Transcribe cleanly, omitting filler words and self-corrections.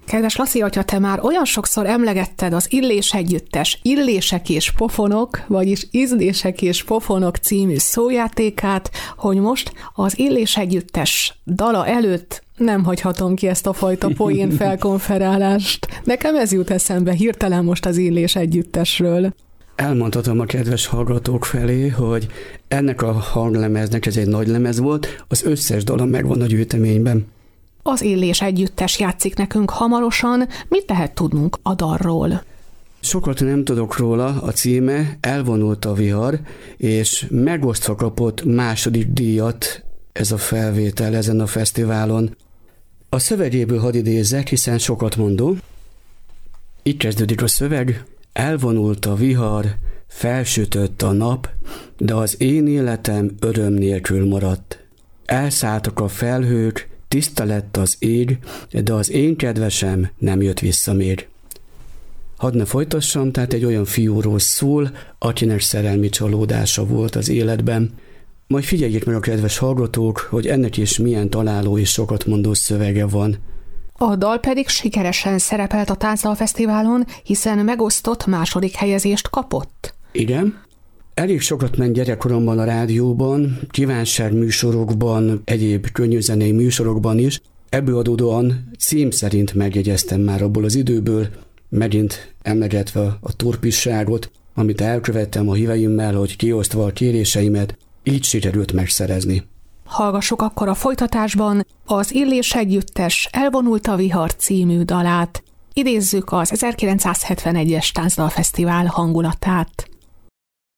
Kedves Laci atya, te már olyan sokszor emlegetted az Illés együttes Illések és pofonok, vagyis Ízlések és pofonok című szójátékát, hogy most az Illés együttes dala előtt nem hagyhatom ki ezt a fajta poén felkonferálást. Nekem ez jut eszembe hirtelen most az Illés együttesről. Elmondhatom a kedves hallgatók felé, hogy ennek a hanglemeznek, ez egy nagy lemez volt, az összes dala megvan a gyűjteményben. Az Illés együttes játszik nekünk hamarosan, mit lehet tudnunk a dalról? Sokat nem tudok róla, a címe Elvonult a vihar, és megosztva kapott második díjat ez a felvétel ezen a fesztiválon. A szövegéből hadd idézzek, hiszen sokat mondó. Így kezdődik a szöveg. Elvonult a vihar, felsütött a nap, de az én életem öröm nélkül maradt. Elszálltak a felhők, tiszta lett az ég, de az én kedvesem nem jött vissza még. Hadd ne folytassam, tehát egy olyan fiúról szól, akinek szerelmi csalódása volt az életben. Majd figyeljék meg a kedves hallgatók, hogy ennek is milyen találó és sokat mondó szövege van. A dal pedig sikeresen szerepelt a Táncdalfesztiválon, hiszen megosztott második helyezést kapott. Igen. Elég sokat ment gyerekkoromban a rádióban, kívánságműsorokban, egyéb könnyűzenei műsorokban is. Ebből adódóan cím szerint megjegyeztem már abból az időből, megint emlegetve a turpisságot, amit elkövettem a híveimmel, hogy kiosztva a kéréseimet, így sikerült megszerezni. Hallgassuk akkor a folytatásban az Illés együttes Elvonult a vihar című dalát. Idézzük az 1971-es Táncdalfesztivál hangulatát.